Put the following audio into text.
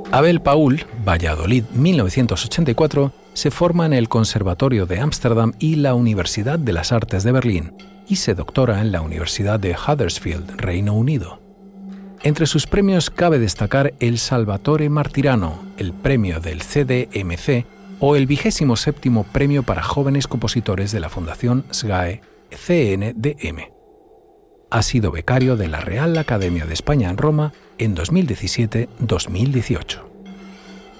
Abel Paul, Valladolid 1984, se forma en el Conservatorio de Ámsterdam y la Universidad de las Artes de Berlín y se doctora en la Universidad de Huddersfield, Reino Unido. Entre sus premios cabe destacar el Salvatore Martirano, el premio del CDMC o el 27º premio para jóvenes compositores de la Fundación SGAE CNDM. Ha sido becario de la Real Academia de España en Roma en 2017-2018.